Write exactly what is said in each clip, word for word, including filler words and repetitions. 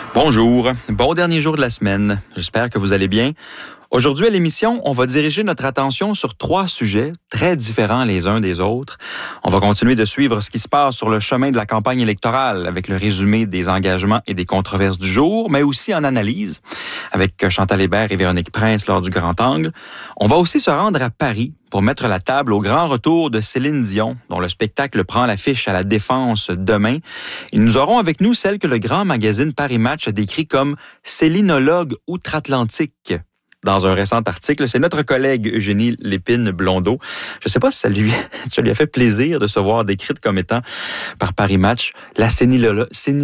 Bonjour, bon dernier jour de la semaine. J'espère que vous allez bien. Aujourd'hui à l'émission, on va diriger notre attention sur trois sujets très différents les uns des autres. On va continuer de suivre ce qui se passe sur le chemin de la campagne électorale avec le résumé des engagements et des controverses du jour, mais aussi en analyse avec Chantal Hébert et Véronique Prince lors du Grand Angle. On va aussi se rendre à Paris pour mettre la table au grand retour de Céline Dion, dont le spectacle prend l'affiche à la Défense demain. Et nous aurons avec nous celle que le grand magazine Paris Match a décrit comme « célinologue outre-Atlantique ». Dans un récent article, c'est notre collègue Eugénie Lépine-Blondeau. Je ne sais pas si ça lui, ça lui a fait plaisir de se voir décrite comme étant par Paris Match la célinologue,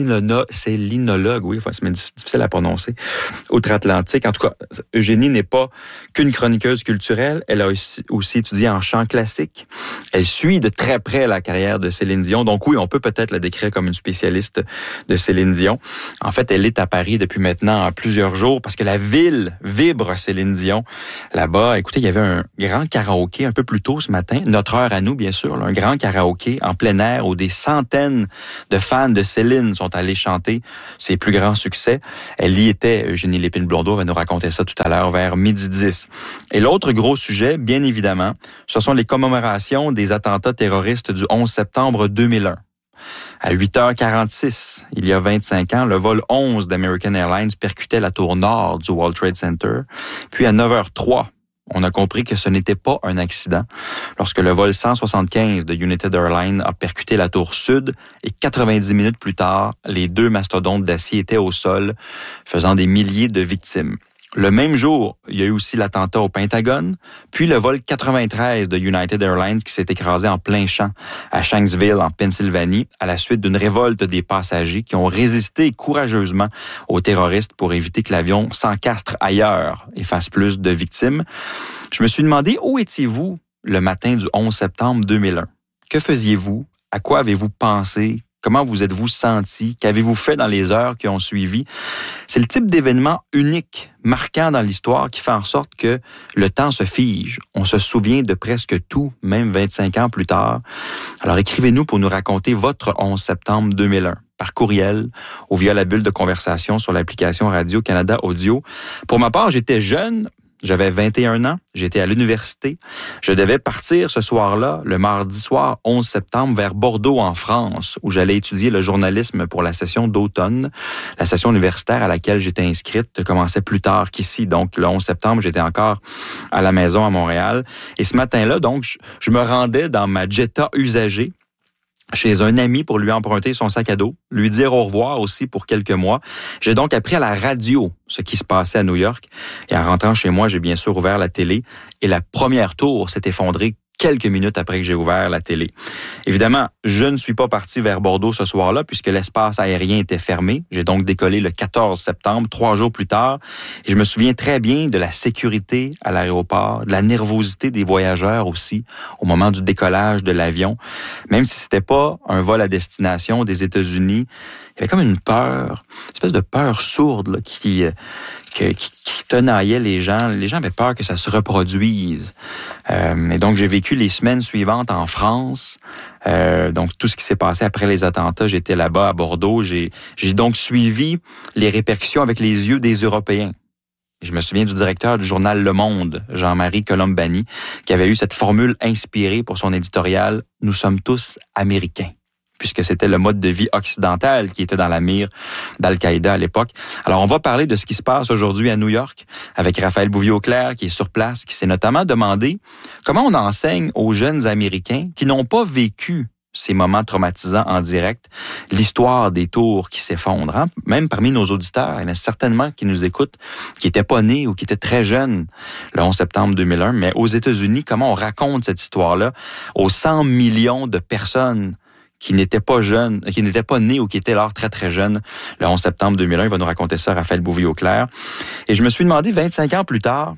célinologue, oui, enfin, c'est difficile à prononcer, outre-Atlantique. En tout cas, Eugénie n'est pas qu'une chroniqueuse culturelle, elle a aussi, aussi étudié en chant classique. Elle suit de très près la carrière de Céline Dion, donc oui, on peut peut-être la décrire comme une spécialiste de Céline Dion. En fait, elle est à Paris depuis maintenant plusieurs jours parce que la ville vibre Céline Dion. Là-bas, écoutez, il y avait un grand karaoké un peu plus tôt ce matin, notre heure à nous, bien sûr, là, un grand karaoké en plein air où des centaines de fans de Céline sont allés chanter ses plus grands succès. Elle y était, Eugénie Lépine-Blondeau va nous raconter ça tout à l'heure vers midi dix. Et l'autre gros sujet, bien évidemment, ce sont les commémorations des attentats terroristes du onze septembre deux mille un. À huit heures quarante-six, il y a vingt-cinq ans, le vol onze d'American Airlines percutait la tour nord du World Trade Center. Puis à neuf heures trois, on a compris que ce n'était pas un accident lorsque le vol cent soixante-quinze de United Airlines a percuté la tour sud et quatre-vingt-dix minutes plus tard, les deux mastodontes d'acier étaient au sol, faisant des milliers de victimes. Le même jour, il y a eu aussi l'attentat au Pentagone, puis le vol quatre-vingt-treize de United Airlines qui s'est écrasé en plein champ à Shanksville, en Pennsylvanie, à la suite d'une révolte des passagers qui ont résisté courageusement aux terroristes pour éviter que l'avion s'encastre ailleurs et fasse plus de victimes. Je me suis demandé où étiez-vous le matin du onze septembre deux mille un? Que faisiez-vous? À quoi avez-vous pensé? Comment vous êtes-vous senti? Qu'avez-vous fait dans les heures qui ont suivi? C'est le type d'événement unique, marquant dans l'histoire, qui fait en sorte que le temps se fige. On se souvient de presque tout, même vingt-cinq ans plus tard. Alors écrivez-nous pour nous raconter votre onze septembre deux mille un. Par courriel ou via la bulle de conversation sur l'application Radio-Canada Audio. Pour ma part, j'étais jeune. J'avais vingt et un ans, j'étais à l'université. Je devais partir ce soir-là, le mardi soir onze septembre, vers Bordeaux en France, où j'allais étudier le journalisme pour la session d'automne. La session universitaire à laquelle j'étais inscrite commençait plus tard qu'ici. Donc, le onze septembre, j'étais encore à la maison à Montréal. Et ce matin-là, donc, je, je me rendais dans ma Jetta usagée chez un ami pour lui emprunter son sac à dos, lui dire au revoir aussi pour quelques mois. J'ai donc appris à la radio ce qui se passait à New York. Et en rentrant chez moi, j'ai bien sûr ouvert la télé et la première tour s'est effondrée quelques minutes après que j'ai ouvert la télé. Évidemment, je ne suis pas parti vers Bordeaux ce soir-là puisque l'espace aérien était fermé. J'ai donc décollé le quatorze septembre, trois jours plus tard. Et je me souviens très bien de la sécurité à l'aéroport, de la nervosité des voyageurs aussi au moment du décollage de l'avion. Même si c'était pas un vol à destination des États-Unis, il y avait comme une peur, une espèce de peur sourde là, qui, qui, qui, qui tenaillait les gens. Les gens avaient peur que ça se reproduise. Euh, et donc, j'ai vécu les semaines suivantes en France. Euh, donc, tout ce qui s'est passé après les attentats, j'étais là-bas à Bordeaux. J'ai, j'ai donc suivi les répercussions avec les yeux des Européens. Je me souviens du directeur du journal Le Monde, Jean-Marie Colombani, qui avait eu cette formule inspirée pour son éditorial « Nous sommes tous Américains ». Puisque c'était le mode de vie occidental qui était dans la mire d'Al-Qaïda à l'époque. Alors, on va parler de ce qui se passe aujourd'hui à New York avec Raphaël Bouvier-Auclair, qui est sur place, qui s'est notamment demandé comment on enseigne aux jeunes Américains qui n'ont pas vécu ces moments traumatisants en direct, l'histoire des tours qui s'effondrent. Hein? Même parmi nos auditeurs, il y en a certainement qui nous écoutent, qui n'étaient pas nés ou qui étaient très jeunes le onze septembre deux mille un. Mais aux États-Unis, comment on raconte cette histoire-là aux cent millions de personnes qui n'étaient pas jeunes, qui n'étaient pas nés ou qui étaient alors très, très jeunes, le onze septembre deux mille un. Il va nous raconter ça, Raphaël Bouvier-Auclair. Et je me suis demandé, vingt-cinq ans plus tard,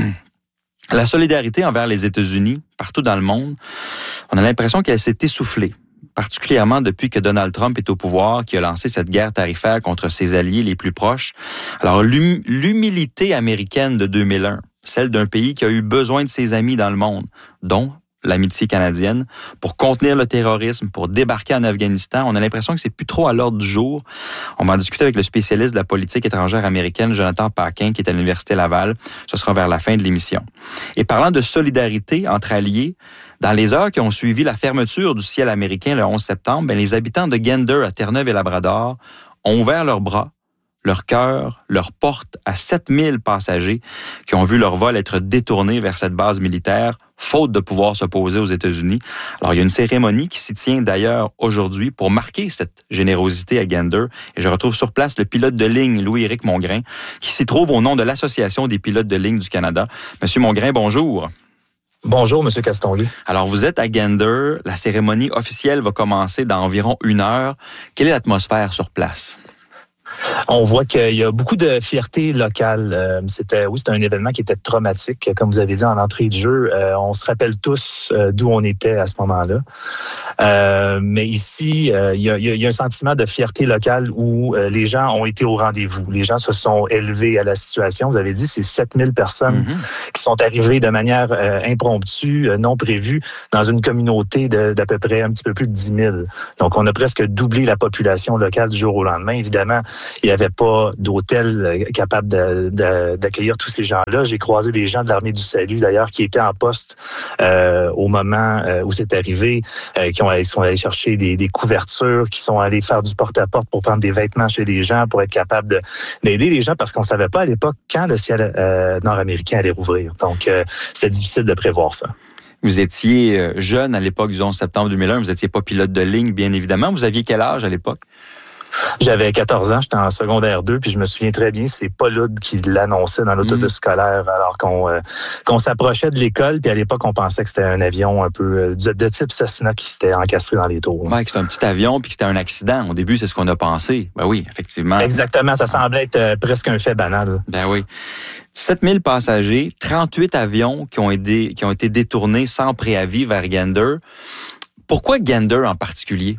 la solidarité envers les États-Unis, partout dans le monde, on a l'impression qu'elle s'est essoufflée, particulièrement depuis que Donald Trump est au pouvoir, qui a lancé cette guerre tarifaire contre ses alliés les plus proches. Alors, l'hum- l'humilité américaine de deux mille un, celle d'un pays qui a eu besoin de ses amis dans le monde, dont l'amitié canadienne, pour contenir le terrorisme, pour débarquer en Afghanistan. On a l'impression que c'est plus trop à l'ordre du jour. On va en discuter avec le spécialiste de la politique étrangère américaine, Jonathan Paquin, qui est à l'Université Laval. Ce sera vers la fin de l'émission. Et parlant de solidarité entre alliés, dans les heures qui ont suivi la fermeture du ciel américain le onze septembre, bien, les habitants de Gander à Terre-Neuve-et-Labrador ont ouvert leurs bras, leur cœur, leurs portes à sept mille passagers qui ont vu leur vol être détourné vers cette base militaire, faute de pouvoir se poser aux États-Unis. Alors, il y a une cérémonie qui s'y tient d'ailleurs aujourd'hui pour marquer cette générosité à Gander. Et je retrouve sur place le pilote de ligne, Louis-Éric Mongrain, qui s'y trouve au nom de l'Association des pilotes de ligne du Canada. Monsieur Mongrain, bonjour. Bonjour, Monsieur Castonguay. Alors, vous êtes à Gander. La cérémonie officielle va commencer dans environ une heure. Quelle est l'atmosphère sur place? On voit qu'il y a beaucoup de fierté locale. C'était, oui, c'était un événement qui était traumatique, comme vous avez dit en entrée de jeu. Euh, on se rappelle tous euh, d'où on était à ce moment-là. Euh, mais ici, euh, il y a, il y a un sentiment de fierté locale où euh, les gens ont été au rendez-vous. Les gens se sont élevés à la situation. Vous avez dit, c'est sept mille personnes mm-hmm. qui sont arrivées de manière euh, impromptue, euh, non prévue, dans une communauté de, d'à peu près un petit peu plus de dix mille. Donc, on a presque doublé la population locale du jour au lendemain. Évidemment, il n'y avait pas d'hôtel capable de, de, d'accueillir tous ces gens-là. J'ai croisé des gens de l'Armée du Salut, d'ailleurs, qui étaient en poste euh, au moment euh, où c'est arrivé, euh, qui ont, ils sont allés chercher des, des couvertures, qui sont allés faire du porte-à-porte pour prendre des vêtements chez les gens, pour être capable de, d'aider les gens, parce qu'on ne savait pas à l'époque quand le ciel euh, nord-américain allait rouvrir. Donc, euh, c'était difficile de prévoir ça. Vous étiez jeune à l'époque du onze septembre deux mille un, vous n'étiez pas pilote de ligne, bien évidemment. Vous aviez quel âge à l'époque? J'avais quatorze ans, j'étais en secondaire deux, puis je me souviens très bien, c'est Paul Hood qui l'annonçait dans l'autobus mmh. scolaire, alors qu'on euh, qu'on s'approchait de l'école, puis à l'époque, on pensait que c'était un avion un peu de, de type Cessna qui s'était encastré dans les tours. Oui, que c'était un petit avion, puis que c'était un accident. Au début, c'est ce qu'on a pensé. Ben oui, effectivement. Exactement, ça semblait être euh, presque un fait banal. Ben oui. sept mille passagers, trente-huit avions qui ont, aidé, qui ont été détournés sans préavis vers Gander. Pourquoi Gander en particulier?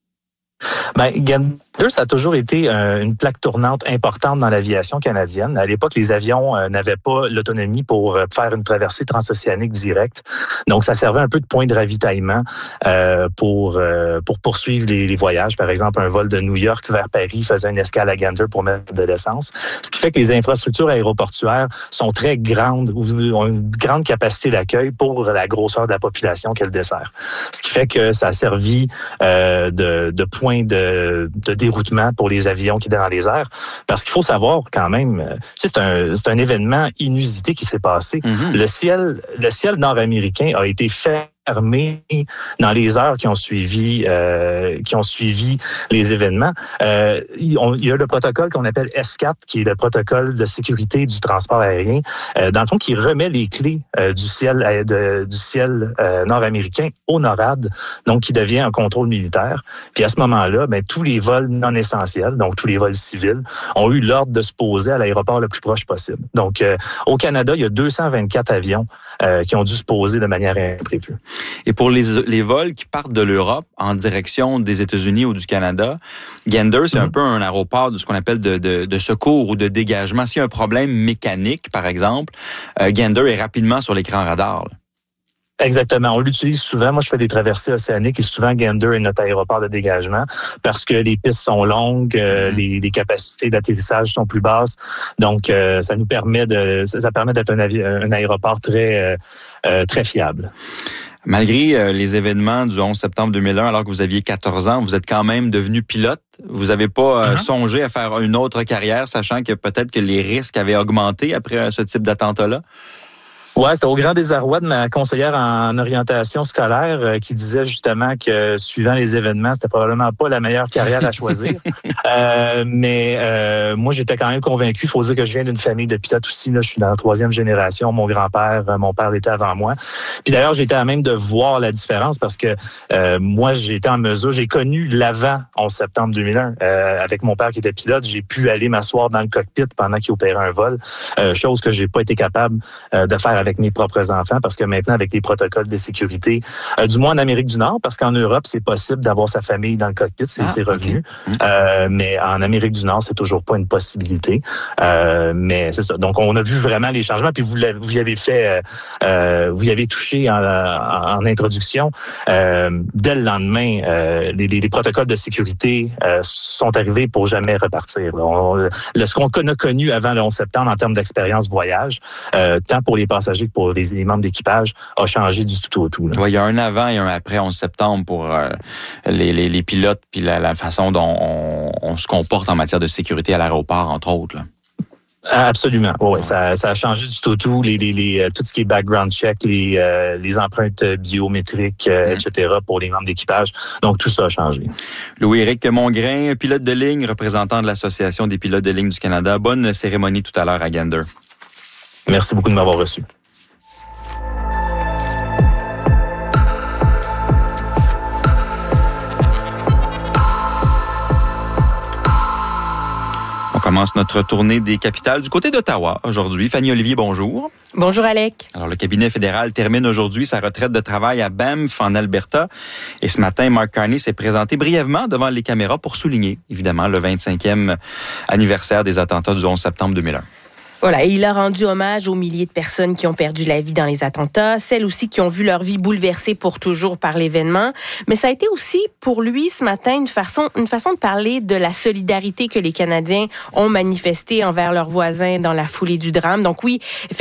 Ben, Gander, ça a toujours été euh, une plaque tournante importante dans l'aviation canadienne. À l'époque, les avions euh, n'avaient pas l'autonomie pour euh, faire une traversée transocéanique directe. Donc, ça servait un peu de point de ravitaillement euh, pour euh, pour poursuivre les, les voyages. Par exemple, un vol de New York vers Paris faisait une escale à Gander pour mettre de l'essence. Ce qui fait que les infrastructures aéroportuaires sont très grandes, ou ont une grande capacité d'accueil pour la grosseur de la population qu'elles desservent. Ce qui fait que ça a servi euh, de, de point de, de déroutement pour les avions qui étaient dans les airs. Parce qu'il faut savoir quand même, c'est un, c'est un événement inusité qui s'est passé. Mm-hmm. Le ciel, le ciel nord-américain a été fait fermé dans les heures qui ont suivi euh, qui ont suivi les événements. Euh, il y a le protocole qu'on appelle S quatre, qui est le protocole de sécurité du transport aérien, euh, dans le fond, qui remet les clés euh, du ciel euh, de, du ciel euh, nord-américain au NORAD, donc qui devient un contrôle militaire. Puis à ce moment-là, ben, tous les vols non essentiels, donc tous les vols civils, ont eu l'ordre de se poser à l'aéroport le plus proche possible. Donc, euh, au Canada, il y a deux cent vingt-quatre avions euh, qui ont dû se poser de manière imprévue. Et pour les, les vols qui partent de l'Europe en direction des États-Unis ou du Canada, Gander, c'est mm-hmm. un peu un aéroport de ce qu'on appelle de, de, de secours ou de dégagement. S'il y a un problème mécanique, par exemple, euh, Gander est rapidement sur l'écran radar. Là. Exactement. On l'utilise souvent. Moi, je fais des traversées océaniques et souvent Gander est notre aéroport de dégagement parce que les pistes sont longues, euh, mm-hmm. les, les capacités d'atterrissage sont plus basses. Donc, euh, ça nous permet de, ça, ça permet d'être un, avi- un aéroport très, euh, euh, très fiable. Malgré euh, les événements du onze septembre deux mille un, alors que vous aviez quatorze ans, vous êtes quand même devenu pilote. Vous n'avez pas euh, mm-hmm. songé à faire une autre carrière, sachant que peut-être que les risques avaient augmenté après euh, ce type d'attentat-là? Oui, c'était au grand désarroi de ma conseillère en orientation scolaire euh, qui disait justement que suivant les événements, c'était probablement pas la meilleure carrière à choisir. euh, mais euh, moi, j'étais quand même convaincu. Il faut dire que je viens d'une famille de pilotes aussi. Là, je suis dans la troisième génération. Mon grand-père, mon père l'était avant moi. Puis d'ailleurs, j'étais à même de voir la différence parce que euh, moi, j'étais en mesure, j'ai connu l'avant onze septembre deux mille un. Euh, avec mon père qui était pilote, j'ai pu aller m'asseoir dans le cockpit pendant qu'il opérait un vol, euh, chose que j'ai pas été capable euh, de faire avec mes propres enfants parce que maintenant, avec les protocoles de sécurité, euh, du moins en Amérique du Nord, parce qu'en Europe, c'est possible d'avoir sa famille dans le cockpit, c'est, ah, c'est revenu. Okay. Euh, mais en Amérique du Nord, c'est toujours pas une possibilité. Euh, mais c'est ça. Donc, on a vu vraiment les changements. Puis vous, vous y avez fait, euh, vous y avez touché en, en, en introduction. Euh, dès le lendemain, euh, les, les, les protocoles de sécurité euh, sont arrivés pour jamais repartir. On, le, ce qu'on a connu avant le onze septembre en termes d'expérience voyage, euh, tant pour les passagers que pour les, les membres d'équipage, a changé du tout au tout. Oui, il y a un avant et un après onze septembre pour euh, les, les, les pilotes puis la, la façon dont on, on se comporte en matière de sécurité à l'aéroport, entre autres. Là. Absolument, oui, ouais. ça, ça a changé du tout au tout, les, les, les, tout ce qui est background check, les, euh, les empreintes biométriques, euh, mm. et cetera pour les membres d'équipage. Donc, tout ça a changé. Louis-Éric Mongrain, pilote de ligne, représentant de l'Association des pilotes de ligne du Canada. Bonne cérémonie tout à l'heure à Gander. Merci beaucoup de m'avoir reçu. On commence notre tournée des capitales du côté d'Ottawa aujourd'hui. Fanny Olivier, bonjour. Bonjour, Alec. Alors, le cabinet fédéral termine aujourd'hui sa retraite de travail à Banff, en Alberta. Et ce matin, Mark Carney s'est présenté brièvement devant les caméras pour souligner, évidemment, le vingt-cinquième anniversaire des attentats du onze septembre deux mille un. Voilà, et il a rendu hommage aux milliers de personnes qui ont perdu la vie dans les attentats, celles aussi qui ont vu leur vie bouleversée pour toujours par l'événement. Mais ça a été aussi pour lui ce matin une façon, une façon de parler de la solidarité que les Canadiens ont manifestée envers leurs voisins dans la foulée du drame. Donc oui, effectivement,